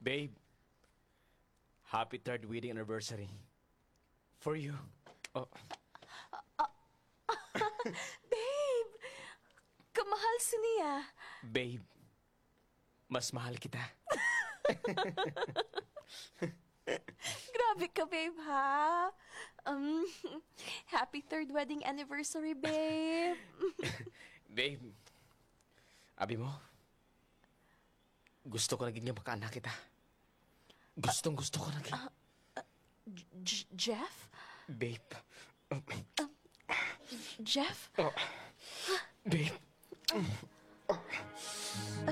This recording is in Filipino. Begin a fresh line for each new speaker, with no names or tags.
Babe, happy third wedding anniversary. For you. Oh,
Babe! Kamahal sa niya.
babe, mas mahal kita.
Grabe ka, babe, ha? Happy third wedding anniversary, babe.
Babe, abi mo, gusto ko naging makaanak kita. Gustong gusto ko naging...
Jeff?
Babe,
Jeff?
babe,